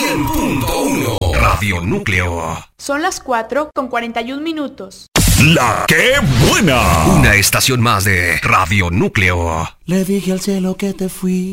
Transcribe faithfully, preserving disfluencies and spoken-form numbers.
cien punto uno Radio Núcleo. Son las cuatro con cuarenta y un minutos. La que buena. Una estación más de Radio Núcleo. Le dije al cielo que te fui.